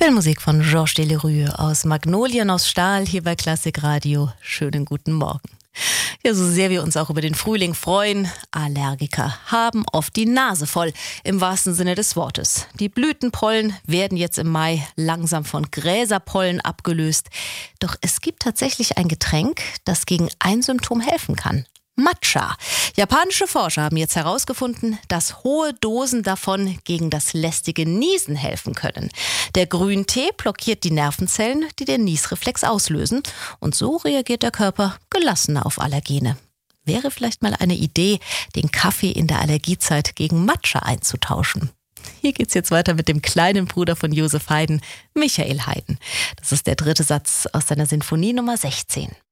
Filmmusik von Georges Delerue aus Magnolien aus Stahl hier bei Klassik Radio. Schönen guten Morgen. Ja, so sehr wir uns auch über den Frühling freuen, Allergiker haben oft die Nase voll, im wahrsten Sinne des Wortes. Die Blütenpollen werden jetzt im Mai langsam von Gräserpollen abgelöst. Doch es gibt tatsächlich ein Getränk, das gegen ein Symptom helfen kann. Matcha. Japanische Forscher haben jetzt herausgefunden, dass hohe Dosen davon gegen das lästige Niesen helfen können. Der Grüntee blockiert die Nervenzellen, die den Niesreflex auslösen. Und so reagiert der Körper gelassener auf Allergene. Wäre vielleicht mal eine Idee, den Kaffee in der Allergiezeit gegen Matcha einzutauschen. Hier geht's jetzt weiter mit dem kleinen Bruder von Joseph Haydn, Michael Haydn. Das ist der dritte Satz aus seiner Sinfonie Nummer 16.